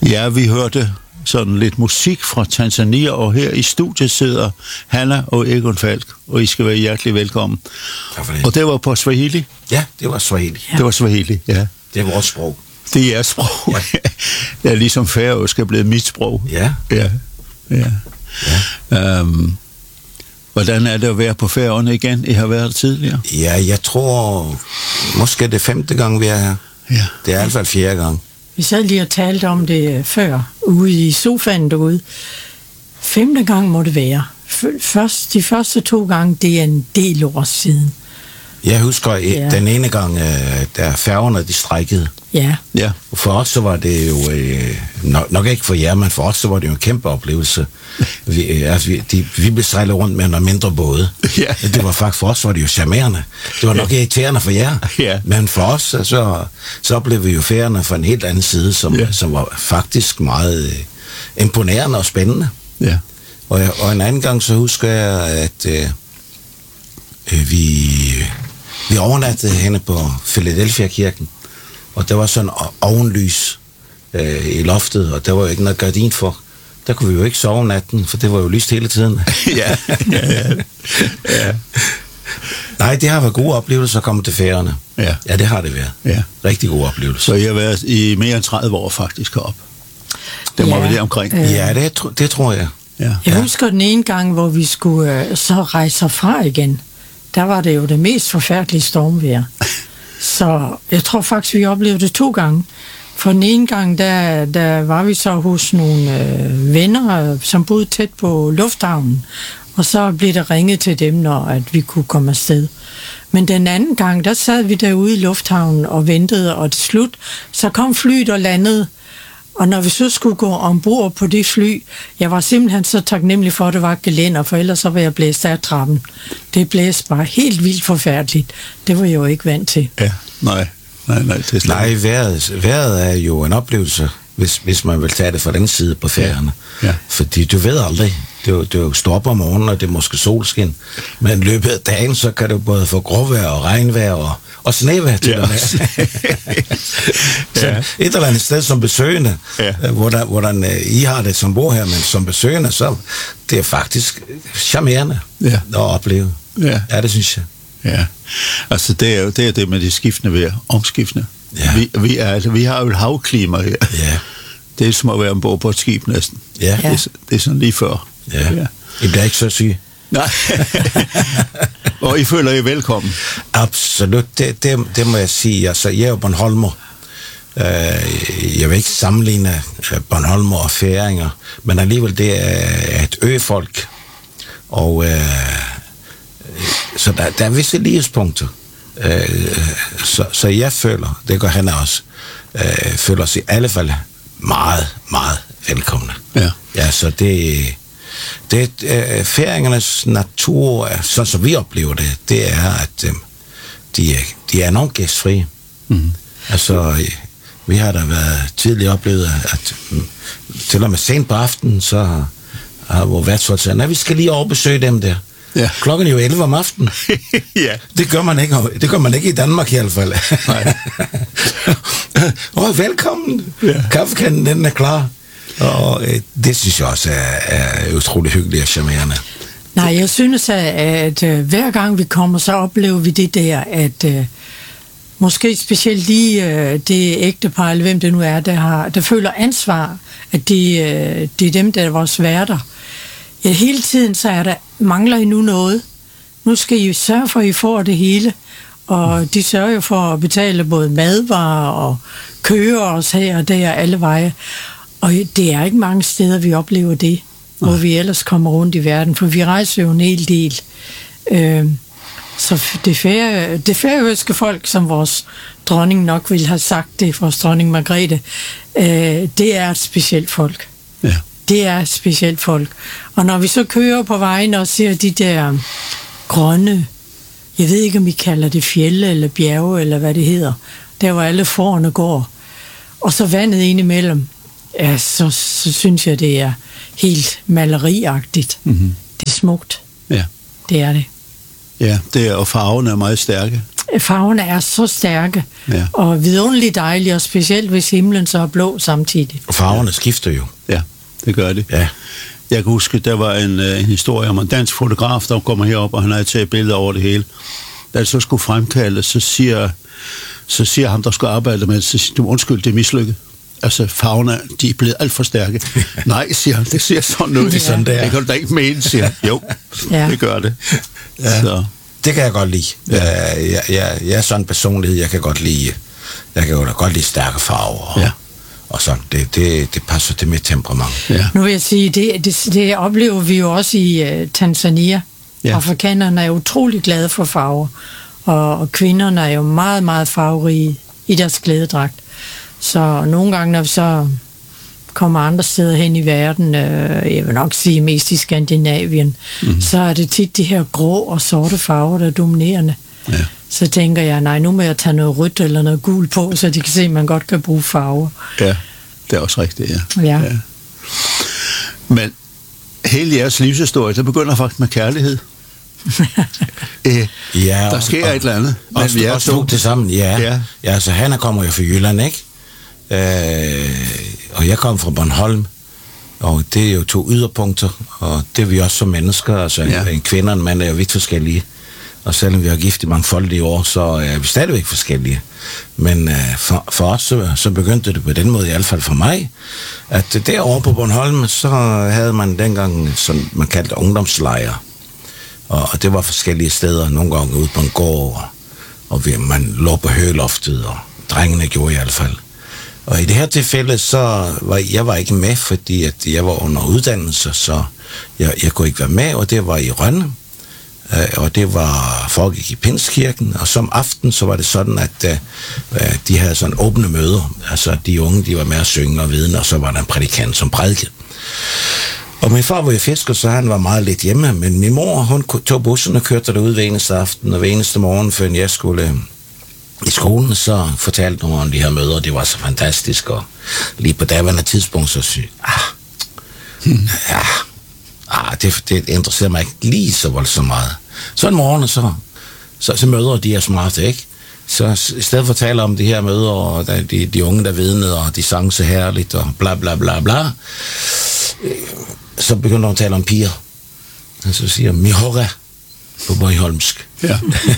Ja, vi hørte sådan lidt musik fra Tanzania, og her i studiet sidder Hanna og Egon Falk, og I skal være hjertelig velkommen. Og det var på Swahili? Ja, det var Swahili. Ja. Det var Swahili, ja. Det er vores sprog. Det er jeres sprog. Ja. Det er ligesom færøsk er blevet mit sprog. Ja. Ja. Hvordan er det at være på Færøerne igen? I har været der tidligere? Ja, jeg tror måske det 5. gang, vi er her. Ja. Det er i hvert fald 4. gang. Vi sad lige og talte om det før, ude i sofaen derude. 5. gang må det være. De første 2 gange, det er en del år siden. Jeg husker den ene gang, da færgerne de strejkede. Ja. For os så var det jo, nok ikke for jer, men for os så var det jo en kæmpe oplevelse. Vi blev sejlet rundt med nogle mindre både. Ja. Det var faktisk, for os var det jo charmerende. Det var nok irriterende for jer. Ja. Men for os, så blev vi jo Færøerne fra en helt anden side, som var faktisk meget imponerende og spændende. Ja. Og en anden gang, så husker jeg, at vi overnattede henne på Philadelphia-kirken, og der var sådan ovenlys i loftet, og der var jo ikke noget gardin for. Der kunne vi jo ikke sove om natten, for det var jo lyst hele tiden. Ja. Nej, det har været gode oplevelser at komme til Færøerne. Ja, det har det været. Ja. Rigtig gode oplevelser. Så I har været i mere end 30 år faktisk heroppe. Det må vi der omkring. Ja, det tror jeg. Ja. Jeg husker den ene gang, hvor vi skulle så rejse fra igen. Der var det jo det mest forfærdelige stormvejr. Så jeg tror faktisk, vi oplevede det 2 gange. For den ene gang, der var vi så hos nogle venner, som boede tæt på lufthavnen. Og så blev der ringet til dem, når at vi kunne komme afsted. Men den anden gang, der sad vi derude i lufthavnen og ventede, og til slut, så kom flyet og landede. Og når vi så skulle gå ombord på det fly, jeg var simpelthen så taknemmelig for, at det var gelænder, for ellers så var jeg blæst af trappen. Det blæste bare helt vildt forfærdeligt. Det var jeg jo ikke vant til. Ja, nej, det er slet. Nej, vejret er jo en oplevelse, hvis man vil tage det fra den side på Færøerne. Ja. Fordi du ved aldrig. Det er jo stå op om morgenen, og det er måske solskin. Men i løbet af dagen, så kan du både få gråvejr og regnvejr og snevejr til og med. Så et eller andet sted som besøgende, hvordan I har det som bor her, men som besøgende, så det er faktisk charmerende at opleve. Ja, det synes jeg. Ja, altså det er det med de skiftende vejr, omskiftende. Ja. Vi har jo et havklima her. Ja. Det er som at være ombord på et skib næsten. Ja. Det er sådan lige før. Ja. I bliver ikke så syge. Nej. Og I føler jer velkommen. Absolut, det må jeg sige. Altså, jeg er jo Bornholmer. Jeg vil ikke sammenligne Bornholmer og færinger, men alligevel det er et øfolk. Og så der er visse ligespunkter. Så jeg føler, det gør han også, føler os i alle fald meget, meget velkomne. Ja, så det færingernes natur, sådan som vi oplever det er, at de er enormt gæstfrie. Mm. Altså, vi har da været tidligere oplevet, at til og med sent på aftenen, så har vores værtshold sagt, nej, vi skal lige overbesøge dem der. Ja. Klokken er jo 11 om aftenen. Ja. Det gør man ikke i Danmark i hvert fald. Velkommen. Ja. Kaffekanden, den er klar. Og det synes jeg også er utrolig hyggeligt og charmerende. Nej, jeg synes, at hver gang vi kommer, så oplever vi det der, at måske specielt lige det ægtepar, eller hvem det nu er, der føler ansvar, at det er dem, der er vores værter. Ja, hele tiden så mangler I nu noget. Nu skal I sørge for, at I får det hele. Og de sørger jo for at betale både madvarer og køre os her og der alle veje. Og det er ikke mange steder, vi oplever det, hvor vi ellers kommer rundt i verden, for vi rejser jo en hel del. Så det færøske folk, som vores dronning nok ville have sagt det, vores dronning Margrethe, det er et specielt folk. Ja. Det er et specielt folk. Og når vi så kører på vejen og ser de der grønne, jeg ved ikke, om vi kalder det fjelde eller bjerge, eller hvad det hedder, der hvor alle fårene går, og så vandet ind imellem, ja, så synes jeg, det er helt maleriagtigt. Mm-hmm. Det er smukt. Ja. Det er det. Ja, og farverne er meget stærke. farverne er så stærke, og vidunderligt dejlige, og specielt hvis himlen så er blå samtidig. Og farverne skifter jo. Ja, det gør det. Ja. Jeg kan huske, der var en historie om en dansk fotograf, der kommer herop, og han havde taget billeder over det hele. Da det så skulle fremkaldes, så siger ham, der skulle arbejde med det, så siger, undskyld, det er mislykket. Altså, farverne, de er blevet alt for stærke. Nej, siger han, det ser sådan ud. Det er sådan, det er. Det kan du da ikke mene, siger han. Jo, det gør det. Ja. Så. Det kan jeg godt lide. Jeg er sådan en personlighed, jeg kan godt lide stærke farver. Og sådan, det passer til mit temperament. Ja. Nu vil jeg sige, det oplever vi jo også i Tanzania. Ja. Afrikanerne er utrolig glade for farver, og kvinderne er jo meget, meget farverige i deres klædedragt. Så nogle gange, når vi så kommer andre steder hen i verden, jeg vil nok sige mest i Skandinavien, så er det tit de her grå og sorte farver, der er dominerende. Ja. Så tænker jeg, nej, nu må jeg tage noget rødt eller noget gult på, så de kan se, at man godt kan bruge farver. Ja, det er også rigtigt, ja. Men hele jeres livshistorie, der begynder faktisk med kærlighed. Der sker et eller andet. Men vi er to til sammen, ja, så Hanna kommer jo fra Jylland, ikke? Og jeg kommer fra Bornholm, og det er jo to yderpunkter, og det er vi også som mennesker, altså en kvinde og en mand er jo vidt forskellige, og selvom vi har gift i mangfoldige år, så er vi stadigvæk forskellige, men for os så begyndte det på den måde, i hvert fald for mig, at derovre på Bornholm, så havde man dengang, som man kaldte ungdomslejre, og det var forskellige steder, nogle gange ude på en gård, og man lå på høgeloftet, og drengene gjorde i hvert fald. Og i det her tilfælde, så var jeg ikke med, fordi at jeg var under uddannelse, så jeg kunne ikke være med, og det var i Rønne, og det foregik i Pinskirken, og som aften, så var det sådan, at de havde sådan åbne møder, altså de unge, de var med at synge og vidne, og så var der en prædikant som prædikede. Og min far var jo fisker, så han var meget lidt hjemme, men min mor, hun tog bussen og kørte derud hver eneste aften, og hver eneste morgen, før jeg skulle i skolen, så fortalte hun om de her møder, det var så fantastisk, og lige på daværende tidspunkt, så sige, det interesserer mig ikke lige så voldsomt meget. Så en morgen, så møder de her smarte, ikke? Så i stedet for at tale om de her møder, og de unge, der vidnede, og de sang så herligt, og bla bla bla bla, så begynder hun at tale om piger. Og så siger Mihora på bornholmsk. Ja.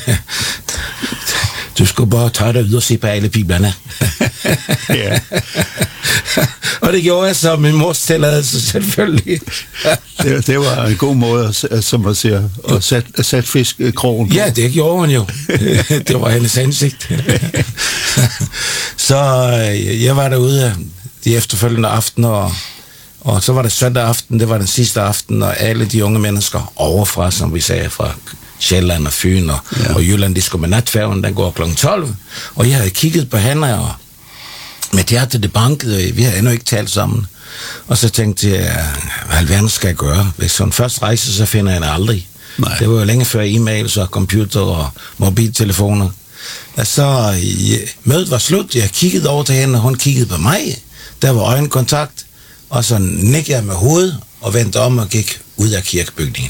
Du skal bare tage dig ud og se på alle piblerne. Ja. Og det gjorde jeg så, min mors tilladelse selvfølgelig. Det var en god måde, som at sige, at sætte fiskekrogen på. Ja, det gjorde hun jo. Det var hendes ansigt. Så jeg var derude de efterfølgende aftener, og så var det søndag aften, det var den sidste aften, og alle de unge mennesker overfra, som vi sagde, fra Sjælland og Fyn og Jylland, de skulle med natfærgen, den går kl. 12, og jeg havde kigget på Hanna, og mit hjerte det bankede, vi havde endnu ikke talt sammen, og så tænkte jeg, hvad alverden skal jeg gøre? Hvis hun først rejser, så finder jeg hende aldrig. Nej. Det var jo længe før e-mails og computer og mobiltelefoner. Og så mødet var slut, jeg kiggede over til hende, og hun kiggede på mig, der var øjenkontakt, og så nikkede jeg med hovedet og vendte om og gik ud af kirkebygningen.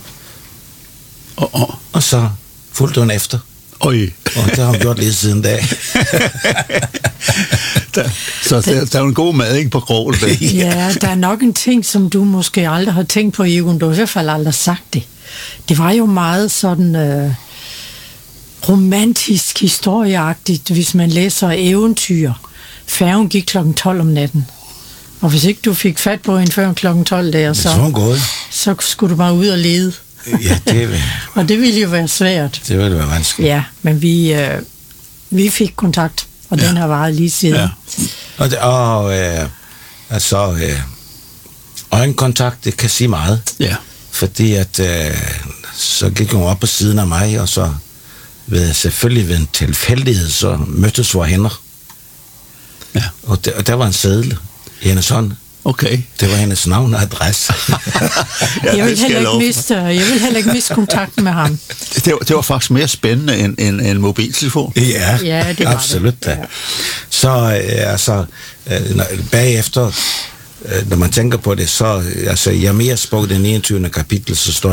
Og så fulgte hun efter. Oj. Og det har hun gjort lige siden dag. Så der er en god mad, ikke, på krogen. Ja, der er nok en ting, som du måske aldrig har tænkt på, Egon. Du har i hvert fald aldrig sagt det. Det var jo meget sådan romantisk, historieagtigt, hvis man læser eventyr. Færgen gik kl. 12 om natten. Og hvis ikke du fik fat på hende før kl. 12 der, så skulle du bare ud og lede. Ja, og det ville jo være svært. Det ville være vanskeligt. Ja, men vi fik kontakt, og den har varet lige siden. Ja. Øjenkontakt, det kan sige meget. Ja. Fordi at så gik hun op på siden af mig, og så selvfølgelig ved en tilfældighed, så mødtes vores hænder. Ja. Og der var en seddel i hendes hånd. Okay. Det var hendes navn og adresse. Jeg vil heller ikke miste kontakten med ham. Det var faktisk mere spændende end en mobiltelefon. Ja, det var absolut. Det. Ja. Så bagefter, når man tænker på det, så jeg er mere spurgt i den 29. kapitel, så står